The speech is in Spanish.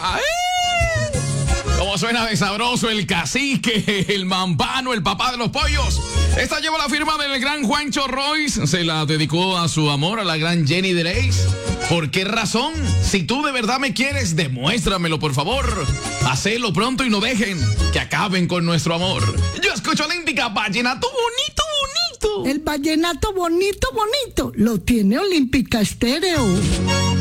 Como suena de sabroso el cacique, el mampano, el papá de los pollos. Esta lleva la firma del gran Juancho Royce. Se la dedicó a su amor, a la gran Jenny Drace. ¿Por qué razón? Si tú de verdad me quieres, demuéstramelo, por favor. Hacelo pronto y no dejen que acaben con nuestro amor. Yo escucho Olímpica, vallenato bonito, bonito. El vallenato bonito, bonito lo tiene Olímpica Estéreo.